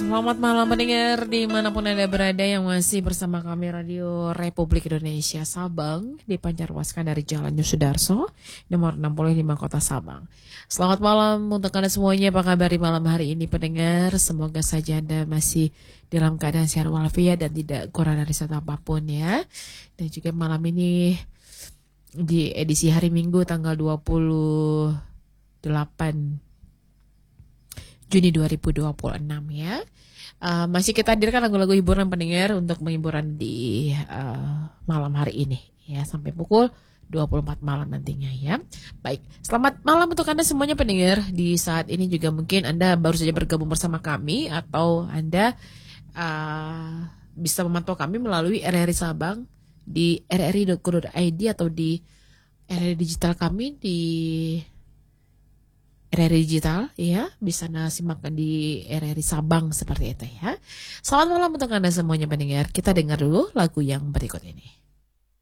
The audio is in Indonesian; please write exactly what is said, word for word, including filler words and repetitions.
Selamat malam pendengar dimanapun Anda berada yang masih bersama kami Radio Republik Indonesia Sabang dipancarwaskan dari Jalan Yosudarso nomor enam puluh lima Kota Sabang. Selamat malam untuk Anda semuanya, apa kabar di malam hari ini pendengar? Semoga saja Anda masih dalam keadaan sehat walafiat dan tidak kurang dari satu apapun ya. Dan juga malam ini di edisi hari Minggu tanggal dua puluh delapan Juni dua ribu dua puluh enam ya. Uh, masih kita hadirkan lagu-lagu hiburan pendengar untuk menghiburan di uh, malam hari ini ya sampai pukul dua puluh empat malam nantinya ya. Baik, selamat malam untuk Anda semuanya pendengar. Di saat ini juga mungkin Anda baru saja bergabung bersama kami atau Anda uh, bisa memantau kami melalui R R I Sabang di r r i dot co dot i d atau di R R I digital kami di R R I Digital ya, bisa Anda simak di R R I Sabang seperti itu ya. Selamat malam untuk Anda semuanya pendengar. Kita dengar dulu lagu yang berikut ini.